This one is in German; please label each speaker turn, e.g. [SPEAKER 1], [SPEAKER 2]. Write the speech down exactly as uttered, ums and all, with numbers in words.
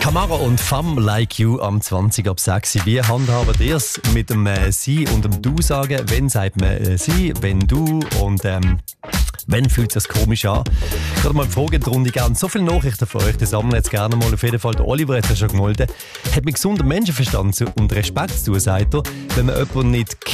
[SPEAKER 1] Tamara und Femme Like You am zwanzig ab sechs. Wie handhaben ihr es mit dem äh, Sie und dem Du sagen? Wenn sagt man äh, Sie, wenn Du und ähm, wenn fühlt sich das komisch an? Gerade mal die Frage in die Runde gern. So viele Nachrichten von euch, die sammeln jetzt gerne mal. Auf jeden Fall, der Oliver hat ja schon gemeldet. Hat mit gesundem Menschenverstand und Respekt zu, sagt er, wenn man jemanden nicht